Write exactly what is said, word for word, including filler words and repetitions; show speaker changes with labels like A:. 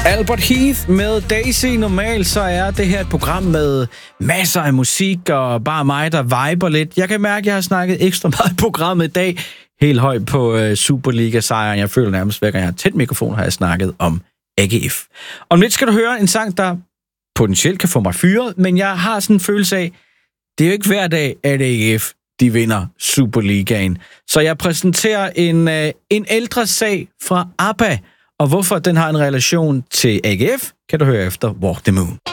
A: Albert Heath med Daisy. Normalt så er det her et program med masser af musik og bare mig, der viber lidt. Jeg kan mærke, at jeg har snakket ekstra meget i programmet i dag. Helt højt på uh, Superliga-sejren. Jeg føler nærmest, hver gang jeg har tæt mikrofon, har jeg snakket om A G F. Om lidt skal du høre en sang, der potentielt kan få mig fyret, men jeg har sådan en følelse af, det er jo ikke hver dag, at A G F de vinder Superligaen. Så jeg præsenterer en, uh, en ældre sag fra ABBA, og hvorfor den har en relation til A G F, kan du høre efter Walk the Moon.